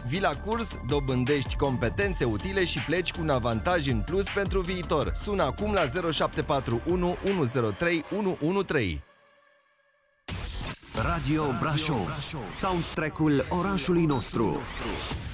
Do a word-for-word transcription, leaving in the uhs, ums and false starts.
Vii la curs, dobândești competențe utile și pleci cu un avantaj în plus pentru viitor. Sună acum la zero șapte patru unu unu zero trei unu unu trei. Radio Brașov, soundtrack-ul orașului nostru.